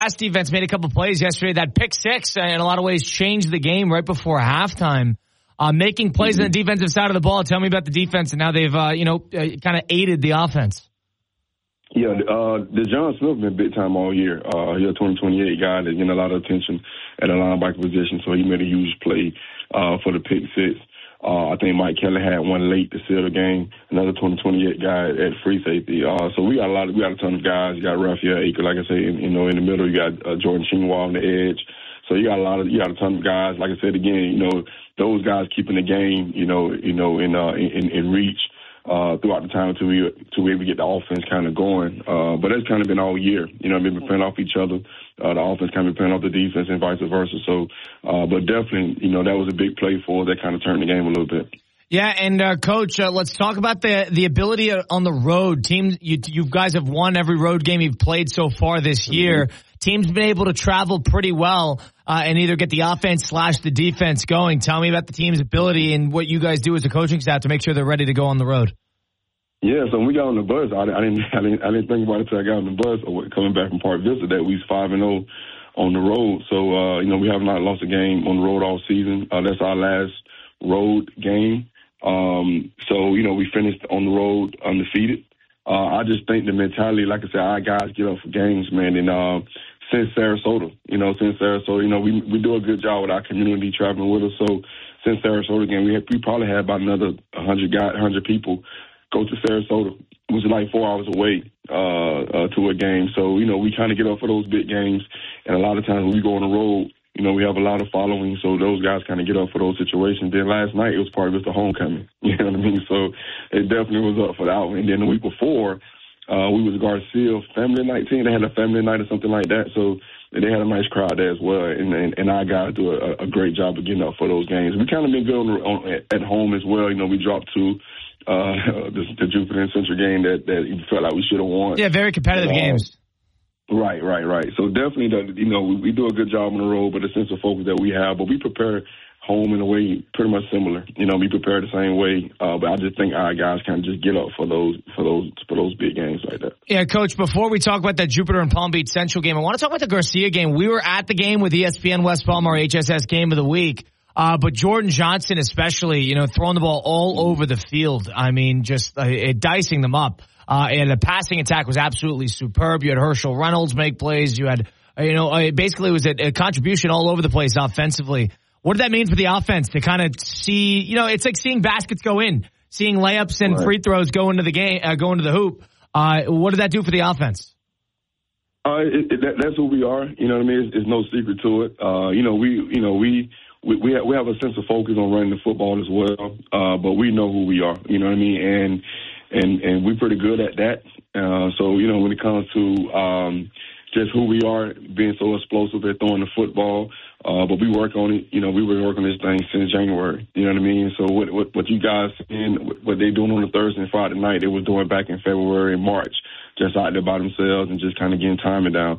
Pass defense made a couple plays yesterday. That pick six, in a lot of ways, changed the game right before halftime. Making plays on the defensive side of the ball. Tell me about the defense and how they've, kind of aided the offense. Yeah, John Smith been big time all year. He's a 2028 guy that's getting a lot of attention at the linebacker position, so he made a huge play for the pick six. I think Mike Kelly had one late to seal the game. Another 2028 guy at free safety. So we got a ton of guys. You got Raphael Aker, like I say, in the middle. You got Jordan Chingwa on the edge. So you got a ton of guys. Like I said again, those guys keeping the game, in reach throughout the time to be able to get the offense kind of going. But that's kind of been all year. We've been playing off each other. The offense kind of been playing off the defense and vice versa. So, but definitely, that was a big play for us that kind of turned the game a little bit. Yeah, and Coach, let's talk about the ability on the road. Teams, you guys have won every road game you've played so far this year. Teams been able to travel pretty well and either get the offense / the defense going. Tell me about the team's ability and what you guys do as a coaching staff to make sure they're ready to go on the road. Yeah, so when we got on the bus, I didn't think about it until I got on the bus or coming back from Park Vista that we was 5-0 on the road. So we have not lost a game on the road all season. That's our last road game. So we finished on the road undefeated. I just think the mentality, like I said, our guys get up for games, man. And since Sarasota, we do a good job with our community traveling with us. So since Sarasota game, we probably had about another 100 people go to Sarasota, which is like 4 hours away to a game. So, we kind of get up for those big games. And a lot of times when we go on the road, we have a lot of following. So those guys kind of get up for those situations. Then last night, it was part of just the homecoming. You know what I mean? So it definitely was up for that one. And then the week before, we was Garcia family night team. They had a family night or something like that. So they had a nice crowd there as well. And our guys do a great job of getting up for those games. We kind of been good at home as well. We dropped two. The Jupiter and Central game that you felt like we should have won. Yeah, very competitive games. Right. So definitely, we do a good job on the road, but the sense of focus that we have. But we prepare home in a way pretty much similar. We prepare the same way. But I just think our guys kind of just get up for those big games like that. Yeah, Coach. Before we talk about that Jupiter and Palm Beach Central game, I want to talk about the Garcia game. We were at the game with ESPN West Palm, our HSS game of the week. But Jordan Johnson especially, throwing the ball all over the field. I mean, just dicing them up. And the passing attack was absolutely superb. You had Herschel Reynolds make plays. You had, basically it was a contribution all over the place offensively. What did that mean for the offense to kind of see, it's like seeing baskets go in, seeing layups and free throws go into the game, go into the hoop. What did that do for the offense? That's who we are. You know what I mean? It's no secret to it. We have a sense of focus on running the football as well, but we know who we are. You know what I mean? And we're pretty good at that. So when it comes to just who we are, being so explosive at throwing the football, but we work on it. We were working on this thing since January. You know what I mean? So what you guys seeing, what they doing on a Thursday and Friday night, they was doing back in February and March, just out there by themselves and just kind of getting timing down.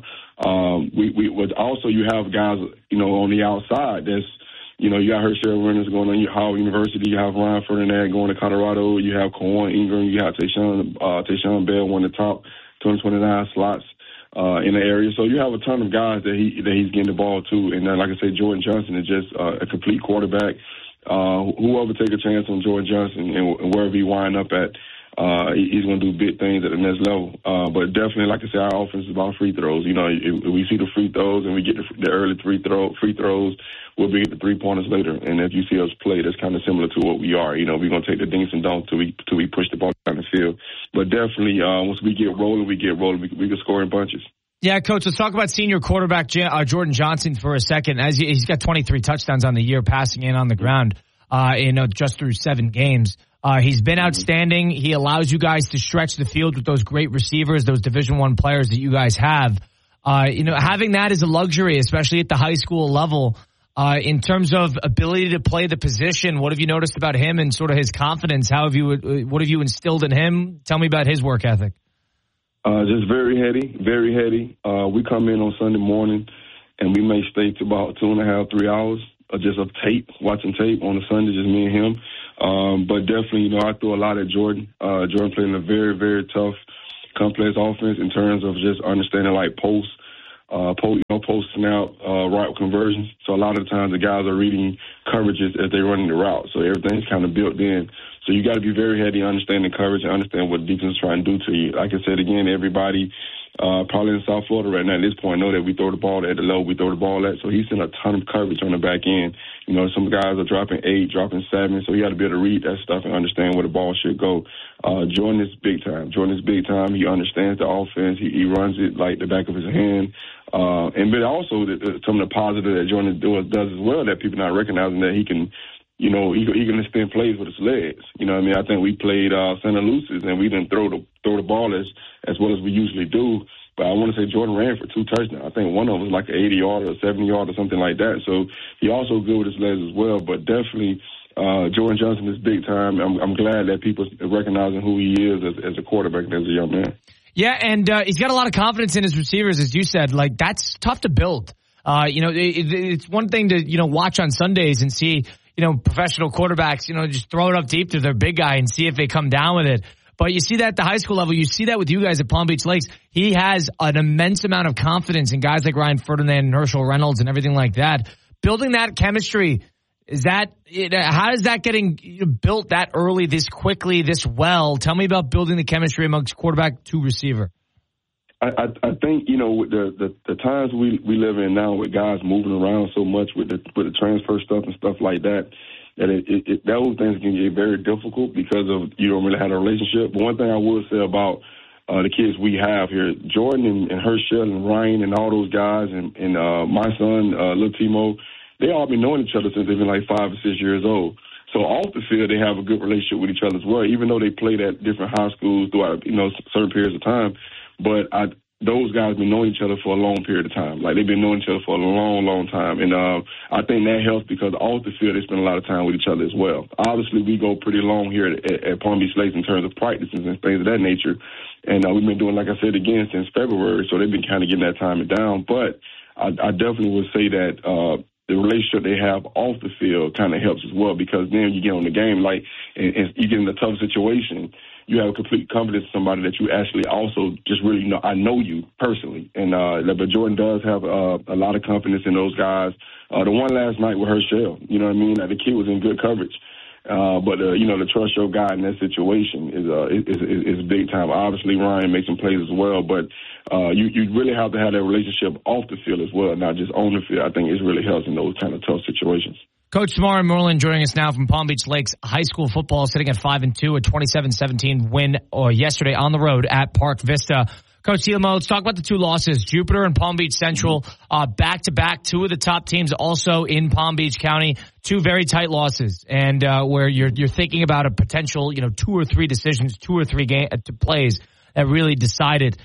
Also you have guys, on the outside that's. You got Herschel Reynolds going on Howard University. You have Ryan Ferdinand going to Colorado. You have Kawan Ingram. You have Tayshawn Bell, one of the top 2029 slots in the area. So you have a ton of guys that he's getting the ball to. And then, like I said, Jordan Johnson is just a complete quarterback. Whoever take a chance on Jordan Johnson and wherever he wind up at, he's going to do big things at the next level. But definitely, like I said, our offense is about free throws. If we see the free throws and we get the early free throws, we'll be at the three-pointers later. And if you see us play, that's kind of similar to what we are. We're going to take the dinks and don'ts till we push the ball down the field. But definitely, once we get rolling, we can score in bunches. Yeah, Coach, let's talk about senior quarterback Jordan Johnson for a second. As he's got 23 touchdowns on the year, passing in on the ground just through 7 games. He's been outstanding. He allows you guys to stretch the field with those great receivers, those Division I players that you guys have. Having that is a luxury, especially at the high school level. In terms of ability to play the position, what have you noticed about him and sort of his confidence? What have you instilled in him? Tell me about his work ethic. Just very heady, very heady. We come in on Sunday morning and we may stay to about 2.5, 3 hours just of watching tape on a Sunday, just me and him. But definitely, I threw a lot at Jordan. Jordan played in a very, very tough, complex offense in terms of just understanding like post. post-snap route conversions. So a lot of the times the guys are reading coverages as they're running the route. So everything's kind of built in. So you got to be very heady understanding coverage and understand what the defense is trying to do to you. Like I said, again, everybody probably in South Florida right now at this point know that we throw the ball at the level we throw the ball at. So he's seen a ton of coverage on the back end. You know, some guys are dropping 8, dropping 7. So you got to be able to read that stuff and understand where the ball should go. Jordan is big time. He understands the offense. He runs it like the back of his hand. But also some of the positive that Jordan does as well that people not recognizing that he can. You know, he can extend plays with his legs. You know what I mean? I think we played Santa Lucis, and we didn't throw the ball as well as we usually do. But I want to say Jordan ran for 2 touchdowns. I think one of them was like an 80-yard or 70-yard or something like that. So he also good with his legs as well. But definitely Jordan Johnson is big time. I'm glad that people are recognizing who he is as a quarterback and as a young man. Yeah, and he's got a lot of confidence in his receivers, as you said. Like, that's tough to build. It's one thing to, watch on Sundays and see, professional quarterbacks, just throw it up deep to their big guy and see if they come down with it. But you see that at the high school level. You see that with you guys at Palm Beach Lakes. He has an immense amount of confidence in guys like Ryan Ferdinand and Herschel Reynolds and everything like that. Building that chemistry, how is that getting built that early, this quickly, this well? Tell me about building the chemistry amongst quarterback to receiver. I think, with the times we live in now with guys moving around so much with the transfer stuff and stuff like that, those things can get very difficult because of you don't really have a relationship. But one thing I would say about the kids we have here, Jordan and Herschel and Ryan and all those guys and my son, Lil Timo, they all been knowing each other since they've been like 5 or 6 years old. So off the field, they have a good relationship with each other as well, even though they played at different high schools throughout, certain periods of time. But those guys been knowing each other for a long period of time. Like, they've been knowing each other for a long, long time. And I think that helps because off the field, they spend a lot of time with each other as well. Obviously, we go pretty long here at Palm Beach Lakes in terms of practices and things of that nature. And we've been doing, like I said, again, since February. So they've been kind of getting that time down. But I definitely would say that the relationship they have off the field kind of helps as well because then you get on the game, like, and you get in a tough situation, you have complete confidence in somebody that you actually also just really know. I know you personally. And but Jordan does have a lot of confidence in those guys. The one last night with Herschel, you know what I mean? The kid was in good coverage. But the trust your guy in that situation is big time. Obviously, Ryan makes some plays as well, but you really have to have that relationship off the field as well, not just on the field. I think it really helps in those kind of tough situations. Coach Tamari Moreland joining us now from Palm Beach Lakes High School football, sitting at 5-2, a 27-17 win yesterday on the road at Park Vista. Coach Thielema, let's talk about the 2 losses. Jupiter and Palm Beach Central, back-to-back, 2 of the top teams also in Palm Beach County, 2 very tight losses, and where you're thinking about a potential, 2 or 3 decisions, 2 or 3 plays that really decided.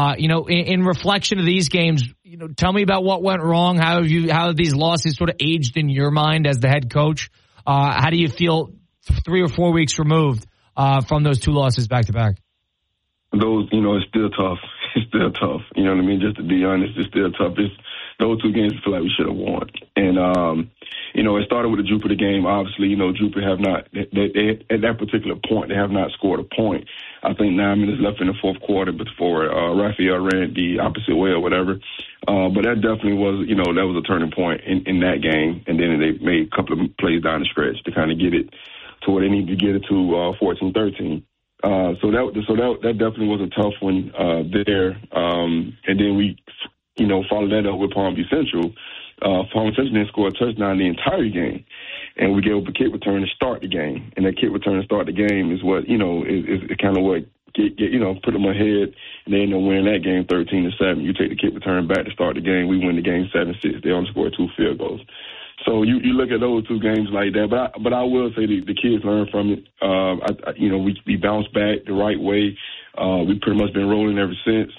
In reflection of these games, tell me about what went wrong. How have these losses sort of aged in your mind as the head coach? How do you feel 3 or 4 weeks removed from those 2 losses back to back? Those, it's still tough. It's still tough. You know what I mean? Just to be honest, it's still tough. Those 2 games I feel like we should have won. And, it started with the Jupiter game. Obviously, Jupiter have not, they at that particular point, they have not scored a point. I think 9 minutes left in the fourth quarter before Raphael ran the opposite way or whatever. But that definitely was, that was a turning point in that game. And then they made a couple of plays down the stretch to kind of get it to where they needed to get it to 14-13. So that definitely was a tough one there. And then we, followed that up with Palm Beach Central. Palm Beach Central didn't score a touchdown the entire game. And we gave up a kick return to start the game. And that kick return to start the game is what, is kind of what put them ahead. And they ended up winning that game 13-7. You take the kick return back to start the game. We win the game 7-6. They only scored 2 field goals. So you look at those 2 games like that, but I will say the kids learn from it. We bounced back the right way. We pretty much been rolling ever since.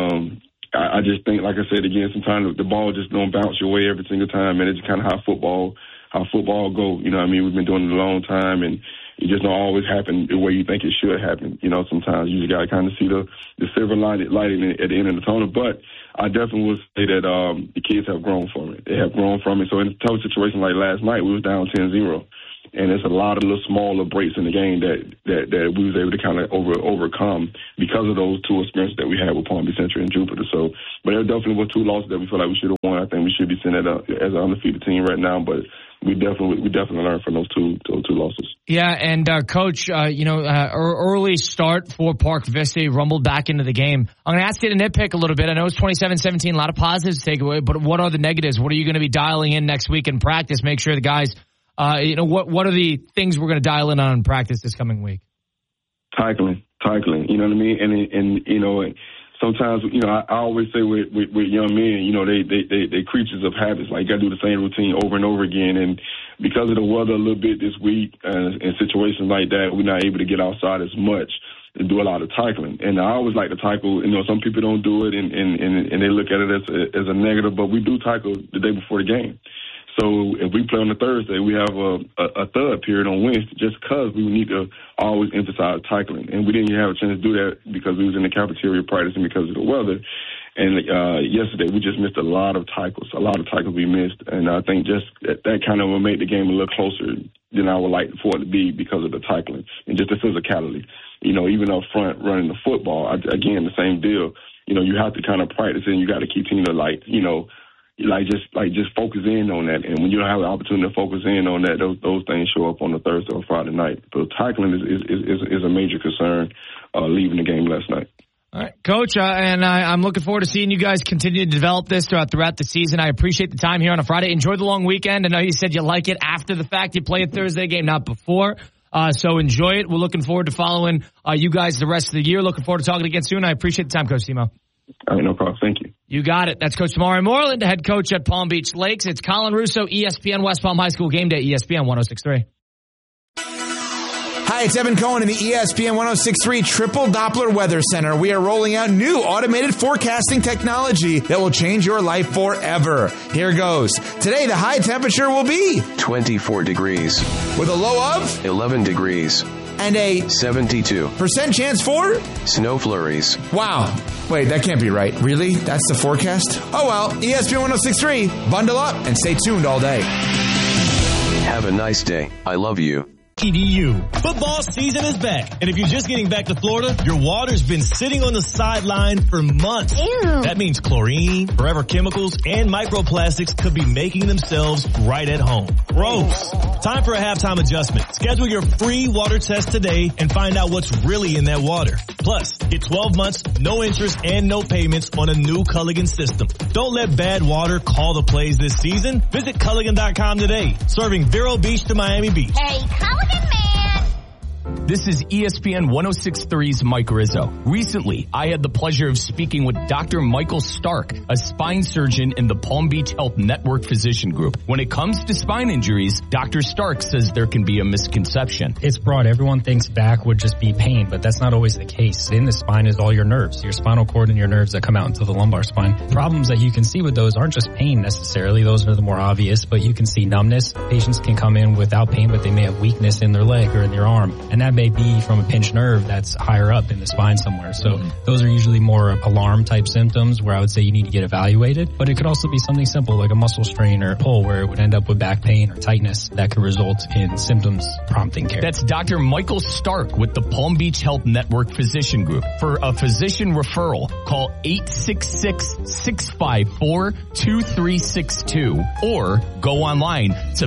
I just think, like I said again, sometimes the ball just don't bounce your way every single time, and it's kind of how football go. You know what I mean? We've been doing it a long time, and it just don't always happen the way you think it should happen. Sometimes you just got to kind of see the silver lining at the end of the tunnel. But I definitely would say that the kids have grown from it. They have grown from it. So in a tough situation like last night, we was down 10-0. And it's a lot of little smaller breaks in the game that we was able to kind of overcome because of those two experiences that we had with Palm Beach Central and Jupiter. So, but there definitely were two losses that we feel like we should have won. I think we should be seen as an undefeated team right now, but we definitely learned from those two losses. Yeah, and Coach, early start for Park Vista, rumbled back into the game. I'm going to ask you to nitpick a little bit. I know it's 27-17, a lot of positives to take away, but what are the negatives? What are you going to be dialing in next week in practice? Make sure the guys, what are the things we're going to dial in practice this coming week? Tackling. You know what I mean? And sometimes, I always say with young men, they creatures of habits. Like, you got to do the same routine over and over again. And because of the weather a little bit this week and situations like that, we're not able to get outside as much and do a lot of tackling. And I always like to tackle. Some people don't do it and they look at it as a negative, but we do tackle the day before the game. So if we play on the Thursday, we have a third period on Wednesday just because we need to always emphasize tackling. And we didn't have a chance to do that because we was in the cafeteria practicing because of the weather. And yesterday we just missed a lot of tackles we missed. And I think just that kind of will make the game a little closer than I would like for it to be because of the tackling and just the physicality. Even up front running the football, again, the same deal. You have to kind of practice it and you got to continue to just focus in on that. And when you don't have the opportunity to focus in on that, those things show up on the Thursday or Friday night. So tackling is a major concern leaving the game last night. All right, Coach, and I'm looking forward to seeing you guys continue to develop this throughout the season. I appreciate the time here on a Friday. Enjoy the long weekend. I know you said you like it after the fact. You play a Thursday game, not before. So enjoy it. We're looking forward to following you guys the rest of the year. Looking forward to talking again soon. I appreciate the time, Coach Timo. All right, no problem. Thank you. You got it. That's Coach Tamari Moreland, the head coach at Palm Beach Lakes. It's Colin Russo, ESPN West Palm High School Game Day, ESPN 106.3. Hi, it's Evan Cohen in the ESPN 106.3 Triple Doppler Weather Center. We are rolling out new automated forecasting technology that will change your life forever. Here goes. Today, the high temperature will be 24 degrees. With a low of 11 degrees. And a 72% chance for snow flurries. Wow. Wait, that can't be right. Really? That's the forecast? Oh well, ESPN 106.3. Bundle up and stay tuned all day. Have a nice day. I love you. EDU. Football season is back. And if you're just getting back to Florida, your water's been sitting on the sideline for months. Ew. That means chlorine, forever chemicals, and microplastics could be making themselves right at home. Gross. Time for a halftime adjustment. Schedule your free water test today and find out what's really in that water. Plus, get 12 months, no interest, and no payments on a new Culligan system. Don't let bad water call the plays this season. Visit Culligan.com today. Serving Vero Beach to Miami Beach. Hey, Culligan man! This is ESPN 106.3's Mike Rizzo. Recently, I had the pleasure of speaking with Dr. Michael Stark, a spine surgeon in the Palm Beach Health Network Physician Group. When it comes to spine injuries, Dr. Stark says there can be a misconception. It's broad. Everyone thinks back would just be pain, but that's not always the case. In the spine is all your nerves, your spinal cord and your nerves that come out into the lumbar spine. Problems that you can see with those aren't just pain necessarily. Those are the more obvious, but you can see numbness. Patients can come in without pain, but they may have weakness in their leg or in their arm. And that may be from a pinched nerve that's higher up in the spine somewhere. So those are usually more alarm type symptoms where I would say you need to get evaluated. But it could also be something simple like a muscle strain or pull where it would end up with back pain or tightness that could result in symptoms prompting care. That's Dr. Michael Stark with the Palm Beach Health Network Physician Group. For a physician referral, call 866-654-2362 or go online to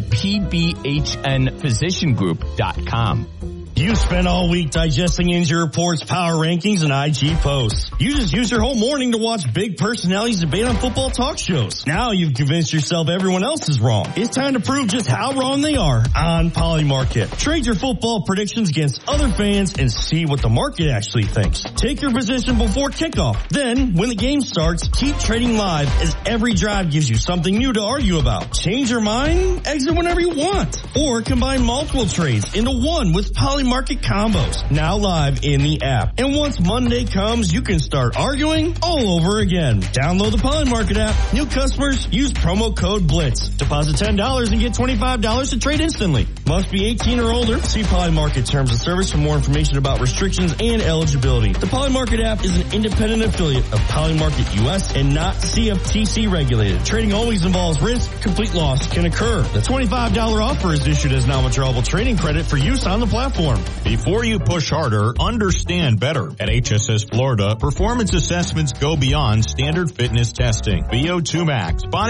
pbhnphysiciangroup.com. You spent all week digesting injury reports, power rankings, and IG posts. You just used your whole morning to watch big personalities debate on football talk shows. Now you've convinced yourself everyone else is wrong. It's time to prove just how wrong they are on Polymarket. Trade your football predictions against other fans and see what the market actually thinks. Take your position before kickoff. Then, when the game starts, keep trading live as every drive gives you something new to argue about. Change your mind? Exit whenever you want. Or combine multiple trades into one with Polymarket Polymarket Combos, now live in the app. And once Monday comes, you can start arguing all over again. Download the Polymarket app. New customers, use promo code BLITZ. Deposit $10 and get $25 to trade instantly. Must be 18 or older. See Polymarket terms of service for more information about restrictions and eligibility. The Polymarket app is an independent affiliate of Polymarket US and not CFTC regulated. Trading always involves risk. Complete loss can occur. The $25 offer is issued as non-withdrawable trading credit for use on the platform. Before you push harder, understand better. At HSS Florida, performance assessments go beyond standard fitness testing. VO2 Max, body